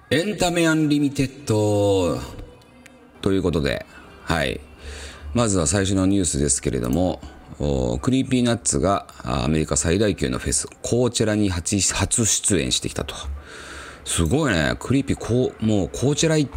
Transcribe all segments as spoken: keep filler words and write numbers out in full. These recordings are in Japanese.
エンタメアンリミテッドということで、はい。まずは最初のニュースですけれども、クリーピーナッツがアメリカ最大級のフェス、コーチェラに 初, 初出演してきたと。すごいね。クリーピーこう、もうコーチェラ行った。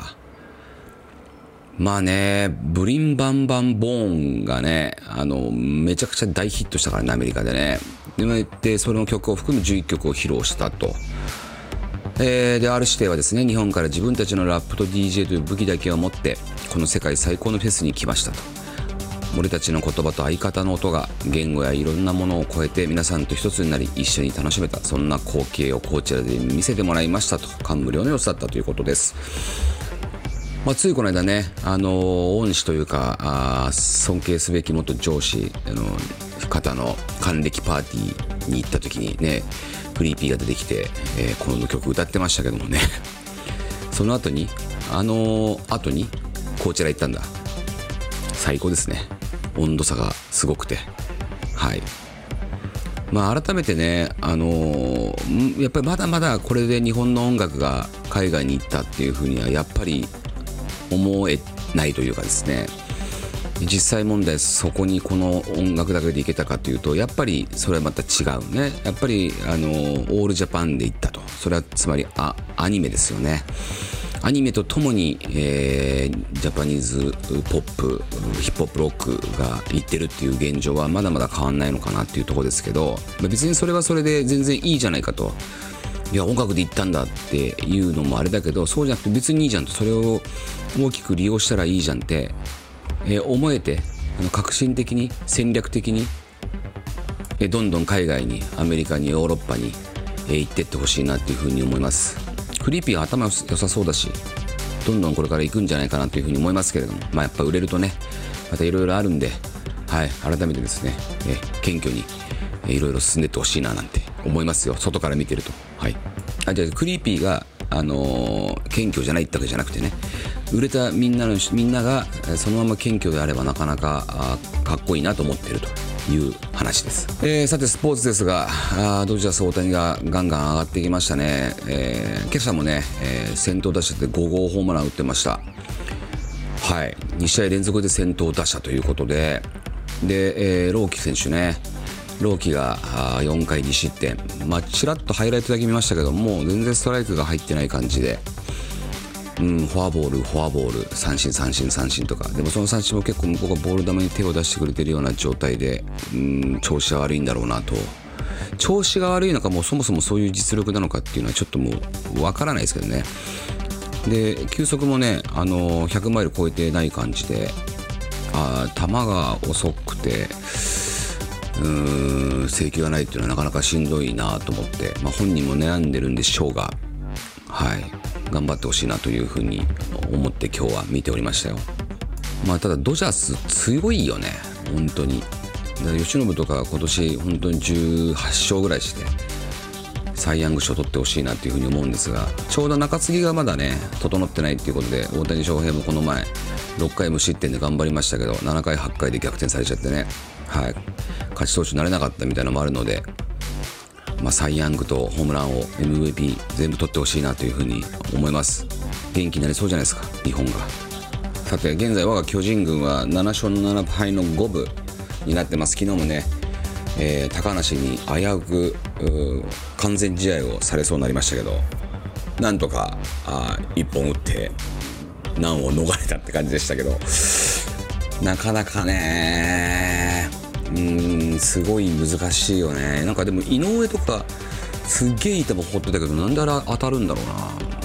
まあね、ブリンバンバンボーンがね、あの、めちゃくちゃ大ヒットしたからね、アメリカでね。で、その曲を含むじゅういっきょくを披露したと。えー、で、ある指定はですね、日本から自分たちのラップと ディージェー という武器だけを持って、この世界最高のフェスに来ましたと。俺たちの言葉と相方の音が言語やいろんなものを超えて皆さんと一つになり一緒に楽しめた、そんな光景をこちらで見せてもらいましたと。感無量の様子だったということです。まあ、ついこの間ね、あの恩師というかあ尊敬すべき元上司あの方の還暦パーティーに行った時にね、クリーピーが出てきて、えー、この曲歌ってましたけどもねその後にあの後にこちら行ったんだ。最高ですね。温度差がすごくて、はい。まあ改めてね、あのー、やっぱりまだまだこれで日本の音楽が海外に行ったっていうふうにはやっぱり思えないというかですね、実際問題そこにこの音楽だけでいけたかというと、やっぱりそれはまた違うね。やっぱりあのー、オールジャパンで行ったと。それはつまりあアニメですよね。アニメとともに、えー、ジャパニーズポップヒップホップロックがいってるっていう現状はまだまだ変わんないのかなっていうところですけど、別にそれはそれで全然いいじゃないかと。いや音楽で行ったんだっていうのもあれだけど、そうじゃなくて別にいいじゃんと、それを大きく利用したらいいじゃんって、えー、思えて、あの革新的に戦略的に、えー、どんどん海外にアメリカにヨーロッパに、えー、行ってってほしいなっていうふうに思います。クリーピーは頭良さそうだし、どんどんこれから行くんじゃないかなというふうに思いますけれども、まあやっぱ売れるとね、またいろいろあるんで、はい、改めてですね、え謙虚にいろいろ進んでってほしいななんて思いますよ、外から見てると。はい。あ、じゃあクリーピーがあのー、謙虚じゃないってわけじゃなくてね、売れたみんなのみんながそのまま謙虚であればなかなかあかっこいいなと思っているという話です。えー、さてスポーツですが、あドジャース大谷がガンガン上がってきましたね。えー、今朝もね、えー、先頭打者でご号ホームラン打ってました。はい、に試合連続で先頭打者ということで、で、えー、ローキ選手ね、ローキがよんかいに失点、まあちらっとハイライトだけ見ましたけども、全然ストライクが入ってない感じで、うん、フォアボールフォアボール三振三振三振とか、でもその三振も結構向こうがボール球に手を出してくれてるような状態で、うん、調子が悪いんだろうなと。調子が悪いのか、もうそもそもそういう実力なのかっていうのはちょっともうわからないですけどね。で球速もね、あのひゃくマイル超えてない感じで、あ球が遅くて、うーん制球がないっていうのはなかなかしんどいなと思って、まあ、本人も悩んでるんでしょうが、はい頑張ってほしいなというふうに思って今日は見ておりましたよ。まあただドジャース強いよね、本当に。だから由伸とか今年本当にじゅうはち勝ぐらいしてサイ・ヤング賞取ってほしいなというふうに思うんですが、ちょうど中継ぎがまだね整ってないっていうことで、大谷翔平もこの前ろっかい無失点で頑張りましたけど、ななかいはちかいで逆転されちゃってね、はい勝ち投手になれなかったみたいなのもあるので、まあ、サイ・ヤングとホームランを エムブイピー 全部取ってほしいなというふうに思います。元気になりそうじゃないですか、日本が。さて現在我が巨人軍はなな勝なな敗の五分になってます。昨日もね、えー、高梨に危うくう完全試合をされそうになりましたけど、なんとかあいっぽん打って難を逃れたって感じでしたけど、なかなかねうーんすごい難しいよね。なんかでも井上とかすっげえいい球放ってたけど、なんであれ当たるんだろうな。